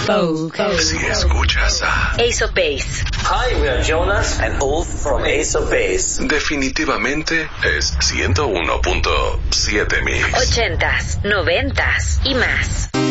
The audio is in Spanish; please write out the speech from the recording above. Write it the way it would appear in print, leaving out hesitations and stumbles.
Si escuchas a Ace of Base. Hi, we are Jonas and Ulf from Ace of Base. definitivamente es 101.7 Mix. 80s, 90s y más.